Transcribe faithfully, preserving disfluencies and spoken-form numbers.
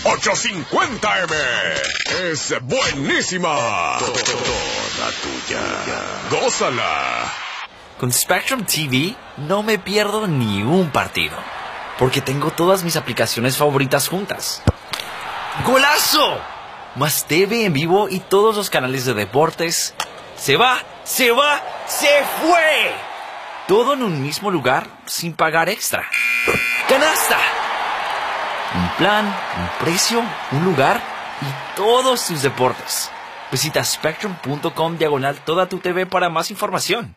ochocientos cincuenta eme. Es buenísima. Toda tuya. Gózala. Con Spectrum T V no me pierdo ni un partido, porque tengo todas mis aplicaciones favoritas juntas. ¡Golazo! Más T V en vivo y todos los canales de deportes. ¡Se va! ¡Se va! ¡Se fue! Todo en un mismo lugar sin pagar extra. ¡Canasta! Un plan, un precio, un lugar y todos tus deportes. Visita spectrum punto com diagonal toda tu T V para más información.